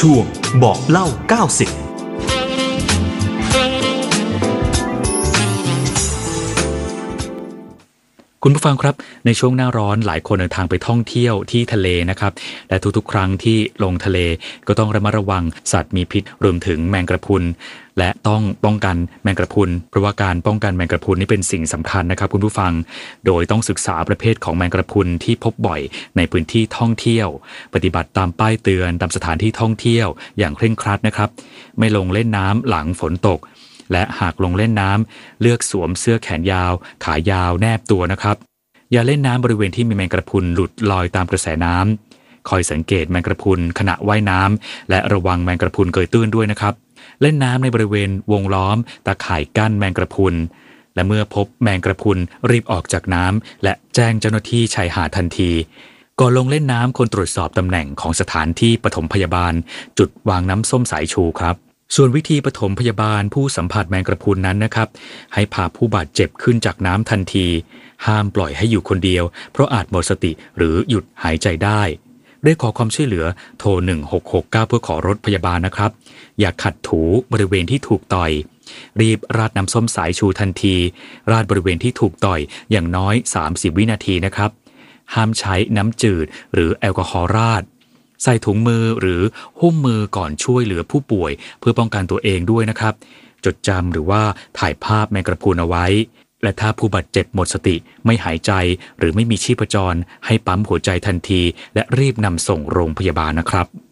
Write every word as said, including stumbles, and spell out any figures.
ช่วงบอกเล่าเก้าสิบคุณผู้ฟังครับในช่วงหน้าร้อนหลายคนเดินทางไปท่องเที่ยวที่ทะเลนะครับและทุกๆครั้งที่ลงทะเลก็ต้องระมัดระวังสัตว์มีพิษรวมถึงแมงกระพรุนและต้องป้องกันแมงกระพรุนเพราะว่าการป้องกันแมงกระพรุนนี่เป็นสิ่งสำคัญนะครับคุณผู้ฟังโดยต้องศึกษาประเภทของแมงกระพรุนที่พบบ่อยในพื้นที่ท่องเที่ยวปฏิบัติตามป้ายเตือนตามสถานที่ท่องเที่ยวอย่างเคร่งครัดนะครับไม่ลงเล่นน้ำหลังฝนตกและหากลงเล่นน้ำเลือกสวมเสื้อแขนยาวขายาวแนบตัวนะครับอย่าเล่นน้ำบริเวณที่มีแมงกระพรุนหลุดลอยตามกระแสน้ำคอยสังเกตแมงกระพรุนขณะว่ายน้ำและระวังแมงกระพรุนเกยตื้นด้วยนะครับเล่นน้ำในบริเวณวงล้อมตาข่ายกั้นแมงกระพรุนและเมื่อพบแมงกระพรุนรีบออกจากน้ำและแจ้งเจ้าหน้าที่ชายหาดทันทีก่อนลงเล่นน้ำควรตรวจสอบตำแหน่งของสถานที่ปฐมพยาบาลจุดวางน้ำส้มสายชูครับส่วนวิธีปฐมพยาบาลผู้สัมผัสแมงกระพรุนนั้นนะครับให้พาผู้บาดเจ็บขึ้นจากน้ำทันทีห้ามปล่อยให้อยู่คนเดียวเพราะอาจหมดสติหรือหยุดหายใจได้เรียกขอความช่วยเหลือโทรหนึ่งหกหกเก้าเพื่อขอรถพยาบาลนะครับอย่าขัดถูบริเวณที่ถูกต่อยรีบราดน้ำส้มสายชูทันทีราดบริเวณที่ถูกต่อยอย่างน้อยสามสิบวินาทีนะครับห้ามใช้น้ำจืดหรือแอลกอฮอล์ราดใส่ถุงมือหรือหุ้มมือก่อนช่วยเหลือผู้ป่วยเพื่อป้องกันตัวเองด้วยนะครับจดจำหรือว่าถ่ายภาพแมงกระพรุนเอาไว้และถ้าผู้บาดเจ็บหมดสติไม่หายใจหรือไม่มีชีพจรให้ปั๊มหัวใจทันทีและรีบนำส่งโรงพยาบาลนะครับ